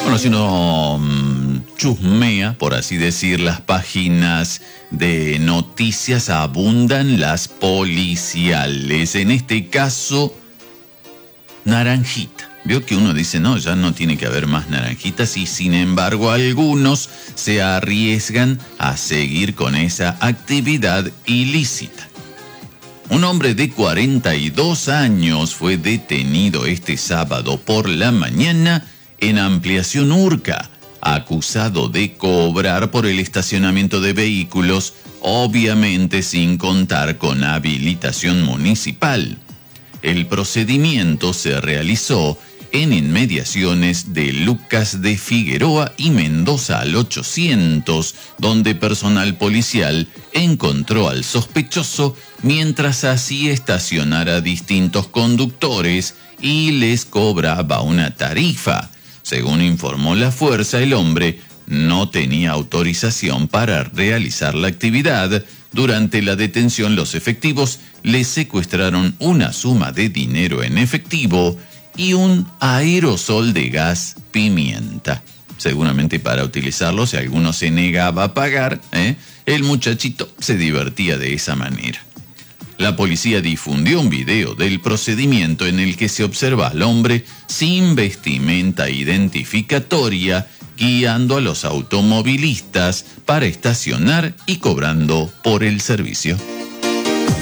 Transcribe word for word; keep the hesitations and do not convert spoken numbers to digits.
Bueno, si uno mmm, chusmea, por así decir, las páginas de noticias, abundan las policiales. En este caso, Naranjita. Veo que uno dice, no, ya no tiene que haber más naranjitas, y sin embargo algunos se arriesgan a seguir con esa actividad ilícita. Un hombre de cuarenta y dos años fue detenido este sábado por la mañana en Ampliación Urca, acusado de cobrar por el estacionamiento de vehículos, obviamente sin contar con habilitación municipal. El procedimiento se realizó en inmediaciones de Lucas de Figueroa y Mendoza al ochocientos, donde personal policial encontró al sospechoso mientras hacía estacionar a distintos conductores y les cobraba una tarifa. Según informó la fuerza, el hombre no tenía autorización para realizar la actividad. Durante la detención, los efectivos le secuestraron una suma de dinero en efectivo y un aerosol de gas pimienta. Seguramente para utilizarlo, si alguno se negaba a pagar, ¿eh? el muchachito se divertía de esa manera. La policía difundió un video del procedimiento en el que se observa al hombre sin vestimenta identificatoria guiando a los automovilistas para estacionar y cobrando por el servicio.